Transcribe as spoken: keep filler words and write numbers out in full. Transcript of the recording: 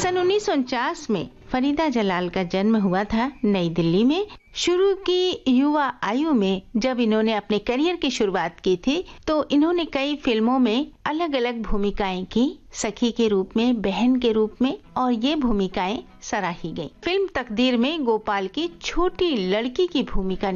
सन उन्नीस सौ उनचास में फरीदा जलाल का जन्म हुआ था नई दिल्ली में। शुरू की युवा आयु में जब इन्होंने अपने करियर की शुरुआत की थी तो इन्होंने कई फिल्मों में अलग अलग भूमिकाएं की, सखी के रूप में, बहन के रूप में, और ये भूमिकाएं सराही गईं। फिल्म तकदीर में गोपाल की छोटी लड़की की भूमिका